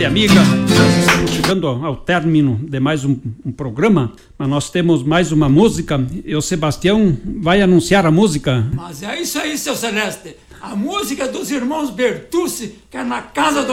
e amiga, nós estamos chegando ao término de mais um programa, mas nós temos mais uma música e o Sebastião vai anunciar a música. Mas é isso aí, seu Celeste. A música dos irmãos Bertucci, que é na casa do